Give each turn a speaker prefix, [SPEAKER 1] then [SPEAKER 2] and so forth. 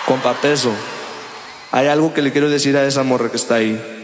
[SPEAKER 1] Compa Peso, hay algo que le quiero decir a esa morra que está ahí.